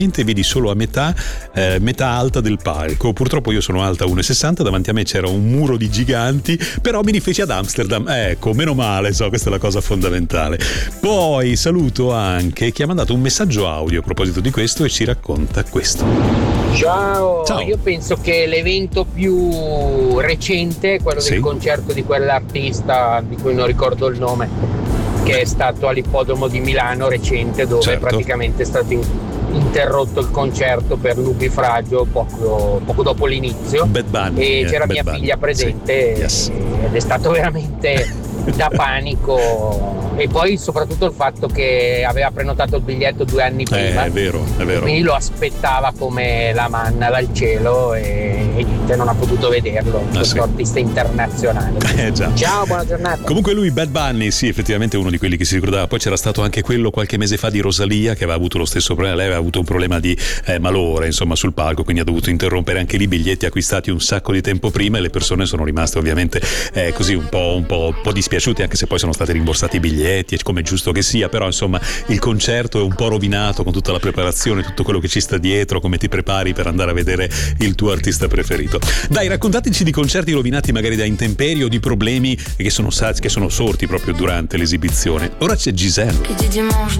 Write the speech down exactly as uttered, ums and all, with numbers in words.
vedi solo a metà, eh, metà alta del palco. Purtroppo io sono alta uno e sessanta, davanti a me c'era un muro di giganti, però mi rifeci ad Amsterdam, ecco, meno male, so, questa è la cosa fondamentale. Poi saluto anche chi ha mandato un messaggio audio a proposito di questo e ci racconta questo. Ciao, Ciao. Io penso che l'evento più recente è quello Sì. del concerto di quell'artista di cui non ricordo il nome, che è stato all'ippodromo di Milano recente, dove Certo. praticamente è stato in- interrotto il concerto per nubifragio poco, poco dopo l'inizio. Bad Bunny, E eh, c'era Bad mia Bunny, figlia presente, sì. Yes. ed è stato veramente da panico. E poi soprattutto il fatto che aveva prenotato il biglietto due anni Eh, prima, è vero, è vero. quindi lo aspettava come la manna dal cielo e, e niente, non ha potuto vederlo, questo sì. artista internazionale. Eh, già. Ciao, buona giornata. Comunque lui, Bad Bunny, sì, effettivamente è uno di quelli che si ricordava. Poi c'era stato anche quello qualche mese fa di Rosalia, che aveva avuto lo stesso problema. Lei aveva avuto un problema di eh, malore, insomma, sul palco, quindi ha dovuto interrompere anche lì, biglietti acquistati un sacco di tempo prima, e le persone sono rimaste ovviamente eh, così un po', un po', un po' dispiaciute, anche se poi sono stati rimborsati i biglietti, come è giusto che sia. Però insomma il concerto è un po' rovinato con tutta la preparazione, tutto quello che ci sta dietro, come ti prepari per andare a vedere il tuo artista preferito. Dai, raccontateci di concerti rovinati magari da intemperie o di problemi che sono, che sono sorti proprio durante l'esibizione. Ora c'è Giselle. Qui dit dimanche